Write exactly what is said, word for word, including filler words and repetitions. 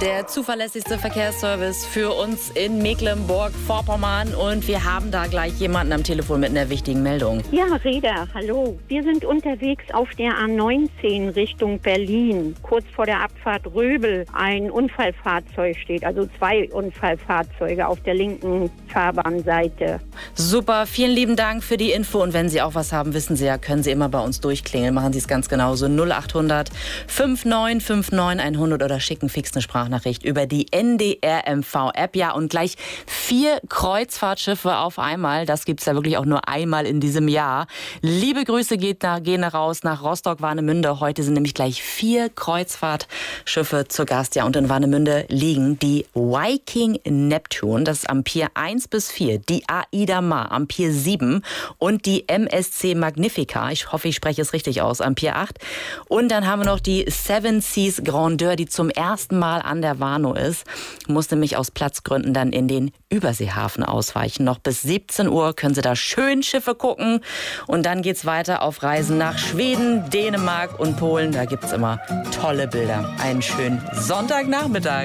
Der zuverlässigste Verkehrsservice für uns in Mecklenburg-Vorpommern. Und wir haben da gleich jemanden am Telefon mit einer wichtigen Meldung. Ja, Reda, hallo. Wir sind unterwegs auf der A neunzehn Richtung Berlin. Kurz vor der Abfahrt Röbel ein Unfallfahrzeug steht, also zwei Unfallfahrzeuge auf der linken Fahrbahnseite. Super, vielen lieben Dank für die Info. Und wenn Sie auch was haben, wissen Sie ja, können Sie immer bei uns durchklingeln. Machen Sie es ganz genauso. null acht hundert neunundfünfzig neunundfünfzig hundert oder schicken fix eine Sprachnachricht über die N D R M V-App. Ja, und gleich vier Kreuzfahrtschiffe auf einmal. Das gibt's ja wirklich auch nur einmal in diesem Jahr. Liebe Grüße geht nach, gehen raus nach Rostock-Warnemünde. Heute sind nämlich gleich vier Kreuzfahrtschiffe zu Gast. Ja, und in Warnemünde liegen die Viking Neptune, das ist am Pier eins bis vier, die Aida Mar am Pier sieben und die M S C Magnifica, ich hoffe, ich spreche es richtig aus, am Pier acht. Und dann haben wir noch die Seven Seas Grandeur, die zum ersten Mal an der Warnow ist, musste mich aus Platzgründen dann in den Überseehafen ausweichen. Noch bis siebzehn Uhr können Sie da schön Schiffe gucken und dann geht's weiter auf Reisen nach Schweden, Dänemark und Polen. Da gibt's immer tolle Bilder. Einen schönen Sonntagnachmittag.